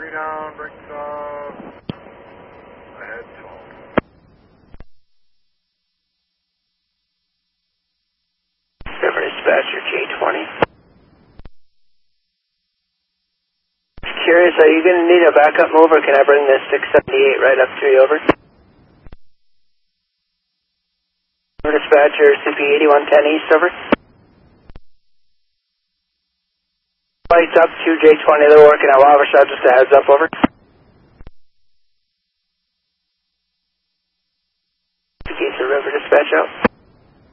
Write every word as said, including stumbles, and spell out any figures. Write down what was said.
three down, brakes off. Ahead twelve. River Dispatcher J twenty. Curious, are you going to need a backup move or can I bring this six seventy-eight right up to you, over? River Dispatcher C P eighty-one ten East, over. Lights up to J twenty, they're working at Wabash, just a heads up, over.